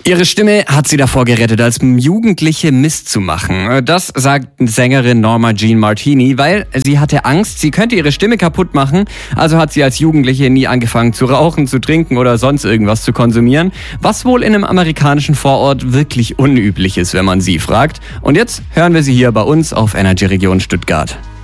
Ihre Stimme hat sie davor gerettet, als Jugendliche Mist zu machen. Das sagt Sängerin Norma Jean Martini, weil sie hatte Angst, sie könnte ihre Stimme kaputt machen. Also hat sie als Jugendliche nie angefangen zu rauchen, zu trinken oder sonst irgendwas zu konsumieren. Was wohl in einem amerikanischen Vorort wirklich unüblich ist, wenn man sie fragt. Und jetzt hören wir sie hier bei uns auf Energy Region Stuttgart.